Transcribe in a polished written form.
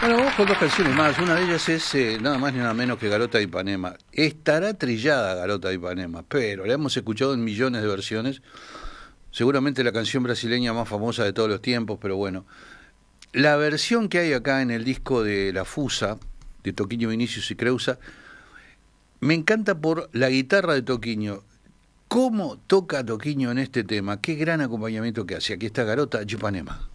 Bueno, vamos con dos canciones más. Una de ellas es nada más ni nada menos que Garota de Ipanema. Estará trillada Garota de Ipanema, pero la hemos escuchado en millones de versiones. Seguramente la canción brasileña más famosa de todos los tiempos, pero bueno. La versión que hay acá en el disco de La Fusa, de Toquinho Vinicius y Creusa, me encanta por la guitarra de Toquinho. ¿Cómo toca Toquinho en este tema? Qué gran acompañamiento que hace. Aquí está Garota de Ipanema.